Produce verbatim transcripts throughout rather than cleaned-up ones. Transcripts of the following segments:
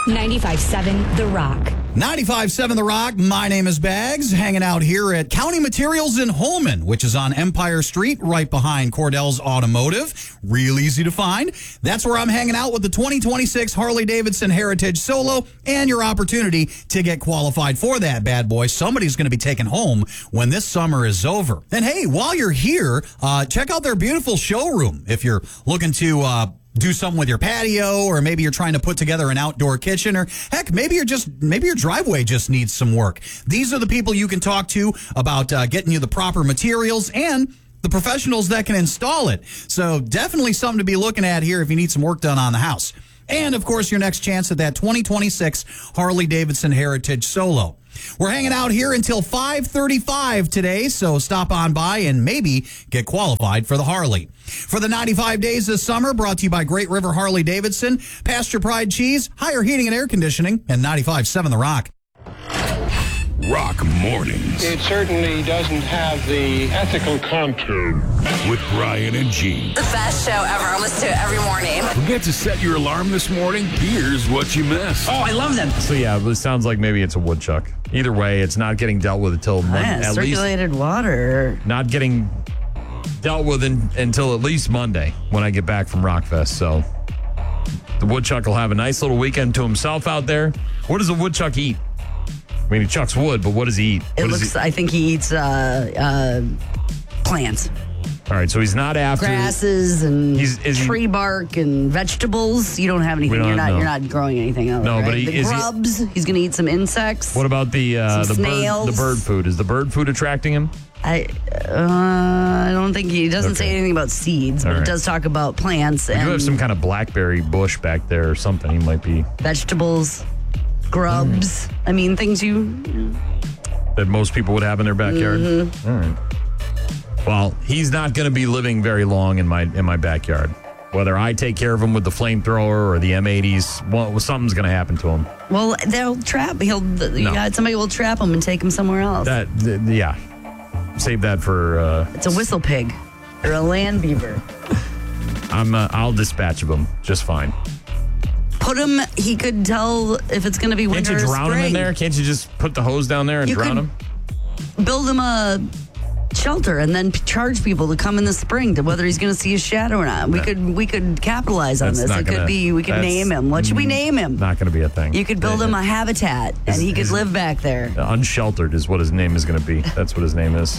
ninety-five seven The Rock. ninety-five seven The Rock, my name is Bags, hanging out here at County Materials in Holman, which is on Empire Street, right behind Cordell's Automotive. Real easy to find. That's where I'm hanging out with the twenty twenty-six Harley-Davidson Heritage Solo and your opportunity to get qualified for that bad boy. Somebody's going to be taken home when this summer is over. And hey, while you're here, uh, check out their beautiful showroom. If you're looking to uh, do something with your patio, or maybe you're trying to put together an outdoor kitchen, or heck, maybe you're just maybe your driveway just needs some work. These are the people you can talk to about uh, getting you the proper materials and the professionals that can install it. So definitely something to be looking at here if you need some work done on the house. And of course, your next chance at that twenty twenty-six Harley-Davidson Heritage Solo. We're hanging out here until five thirty-five today, so stop on by and maybe get qualified for the Harley. For the ninety-five days this summer, brought to you by Great River Harley-Davidson, Pasture Pride Cheese, Higher Heating and Air Conditioning, and ninety-five seven The Rock. Rock Mornings. It certainly doesn't have the ethical content. With Brian and Gene. The best show ever. I listen to it every morning. Forget to set your alarm this morning? Here's what you missed. Oh, I love them. So, yeah, it sounds like maybe it's a woodchuck. Either way, it's not getting dealt with until Monday. Man, at circulated least water. not getting dealt with in, until at least Monday when I get back from Rockfest. So the woodchuck will have a nice little weekend to himself out there. What does a woodchuck eat? I mean, he chucks wood, but what does he eat? It What does looks. he- I think he eats uh, uh, plants, All right, so he's not after grasses, and He's- is he- tree bark and vegetables. You don't have anything. don't You're not. know. You're not growing anything else. No, right? but he- the is he- grubs. he's going to eat some insects. What about the uh, the Some bird snails. the bird food? Is the bird food attracting him? I. Uh, I don't think he, he doesn't say Okay. anything about seeds, but All it right. does talk about plants We and do have some kind of blackberry bush back there or something. He might be vegetables, grubs. I mean, things you. that most people would have in their backyard. Mm-hmm. All right. Well, he's not going to be living very long in my in my backyard. Whether I take care of him with the flamethrower or the M eighties, well, something's going to happen to him. Well, they'll trap. He'll. Yeah, somebody will trap him and take him somewhere else. That, th- yeah. Save that for. Uh, It's a whistle pig or a land beaver. I'm. Uh, I'll dispatch of him just fine. Put him. He could tell if it's going to be Can't winter you or drown spring. him in there? Can't you just put the hose down there and You drown could- him? Build him a shelter and then p- charge people to come in the spring to whether he's going to see a shadow or not. We That- could we could capitalize on That's this. not It gonna- could be. We could that's- name him. What should we name him? Not going to be a thing. You could build him a habitat and His- he could his- live back there. Unsheltered is what his name is going to be. That's what his name is.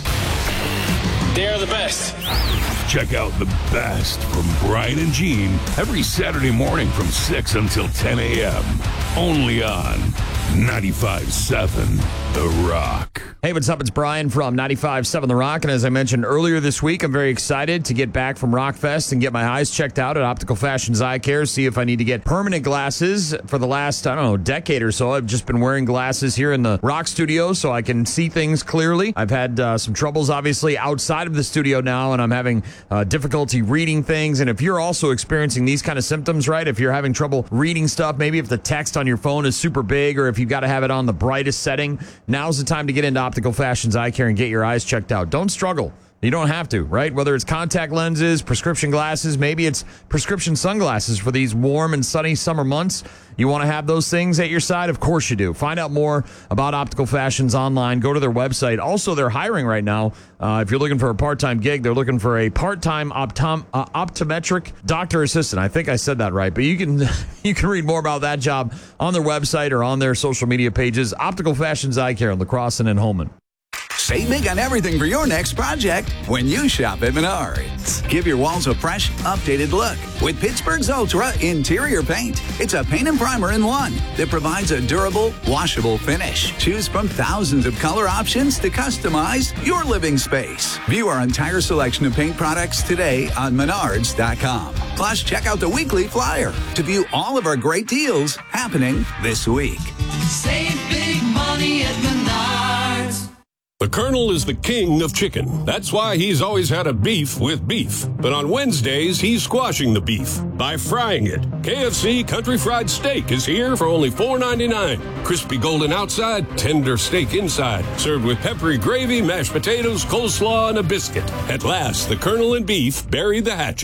They're the best. Check out the best from Brian and Gene every Saturday morning from six until ten a.m. Only on ninety-five seven The Rock. Hey, what's up? It's Brian from ninety-five seven The Rock. And as I mentioned earlier this week, I'm very excited to get back from Rockfest and get my eyes checked out at Optical Fashions Eye Care, see if I need to get permanent glasses. For the last, I don't know, decade or so, I've just been wearing glasses here in the Rock studio so I can see things clearly. I've had uh, some troubles, obviously, outside of the studio now, and I'm having uh, difficulty reading things. And if you're also experiencing these kind of symptoms, right, if you're having trouble reading stuff, maybe if the text on your phone is super big or if you've got to have it on the brightest setting, now's the time to get into Optical Fashions Eye Care and get your eyes checked out. Don't struggle. You don't have to, right? Whether it's contact lenses, prescription glasses, maybe it's prescription sunglasses for these warm and sunny summer months. You want to have those things at your side? Of course you do. Find out more about Optical Fashions online. Go to their website. Also, they're hiring right now. Uh, if you're looking for a part-time gig, they're looking for a part-time optom- uh, optometric doctor assistant. I think I said that right, but you can you can read more about that job on their website or on their social media pages. Optical Fashions Eye Care in La Crosse and in Holman. Save big on everything for your next project when you shop at Menards. Give your walls a fresh, updated look with Pittsburgh's Ultra Interior Paint. It's a paint and primer in one that provides a durable, washable finish. Choose from thousands of color options to customize your living space. View our entire selection of paint products today on Menards dot com. Plus, check out the weekly flyer to view all of our great deals happening this week. Save big money at Menards. The Colonel is the king of chicken. That's why he's always had a beef with beef. But on Wednesdays, he's squashing the beef by frying it. K F C Country Fried Steak is here for only four ninety-nine. Crispy golden outside, tender steak inside. Served with peppery gravy, mashed potatoes, coleslaw, and a biscuit. At last, the Colonel and beef bury the hatchet.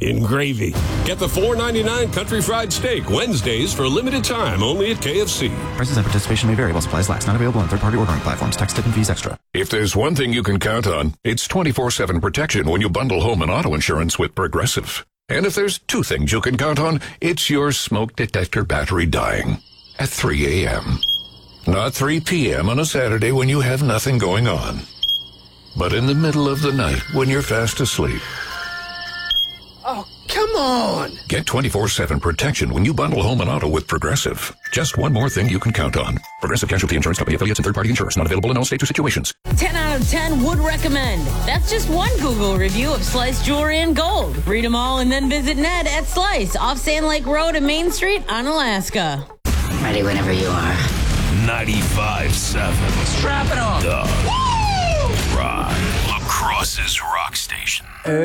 in gravy. Get the four ninety-nine Country Fried Steak Wednesdays for a limited time only at K F C. Prices and participation may vary while supplies last. Not available on third-party ordering platforms. Tax, tip, and fees extra. If there's one thing you can count on, it's twenty-four seven protection when you bundle home and auto insurance with Progressive. And if there's two things you can count on, it's your smoke detector battery dying at three a.m. Not three p.m. on a Saturday when you have nothing going on, but in the middle of the night when you're fast asleep. Oh, come on! Get twenty-four seven protection when you bundle home and auto with Progressive. Just one more thing you can count on. Progressive Casualty Insurance Company affiliates and third-party insurers. Not available in all states or situations. ten out of ten would recommend. That's just one Google review of Slice Jewelry and Gold. Read them all and then visit Ned at Slice off Sand Lake Road and Main Street on Alaska. Ready whenever you are. ninety-five seven. Strap it on. The Rock. La Crosse's Rock Station.